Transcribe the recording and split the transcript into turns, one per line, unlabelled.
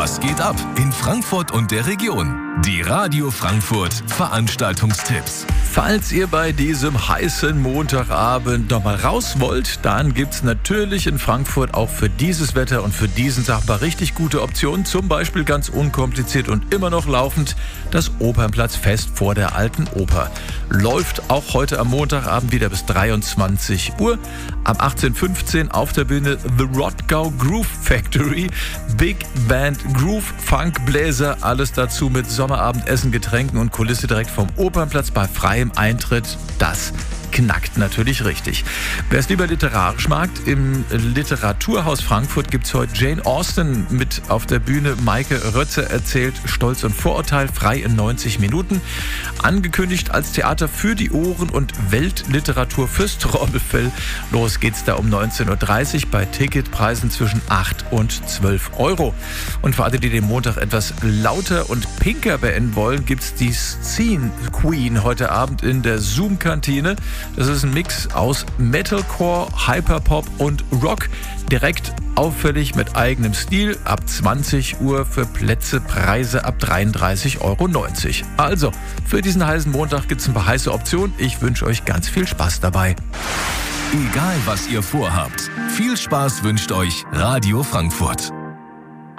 Was geht ab in Frankfurt und der Region? Die Radio Frankfurt Veranstaltungstipps.
Falls ihr bei diesem heißen Montagabend noch mal raus wollt, dann gibt's natürlich in Frankfurt auch für dieses Wetter und für diesen Tag mal richtig gute Optionen. Zum Beispiel ganz unkompliziert und immer noch laufend das Opernplatzfest vor der Alten Oper. Läuft auch heute am Montagabend wieder bis 23 Uhr. Am 18:15 auf der Bühne The Rodgau Groove Factory. Big Band Groove, Funk, Bläser, alles dazu mit Sommerabendessen, Getränken und Kulisse direkt vom Opernplatz bei freiem Eintritt. Das knackt natürlich richtig. Wer es lieber literarisch mag, im Literaturhaus Frankfurt gibt es heute Jane Austen mit auf der Bühne. Maike Rötze erzählt Stolz und Vorurteil frei in 90 Minuten. Angekündigt als Theater für die Ohren und Weltliteratur fürs Trommelfell. Los geht's da um 19:30 Uhr bei Ticketpreisen zwischen 8 und 12 Euro. Und für alle, die den Montag etwas lauter und pinker beenden wollen, gibt's die Scene Queen heute Abend in der Zoom-Kantine. Das ist ein Mix aus Metalcore, Hyperpop und Rock. Direkt auffällig mit eigenem Stil. Ab 20 Uhr für Plätze, Preise ab 33,90 Euro. Also, für diesen heißen Montag gibt es ein paar heiße Optionen. Ich wünsche euch ganz viel Spaß dabei.
Egal was ihr vorhabt, viel Spaß wünscht euch Radio Frankfurt.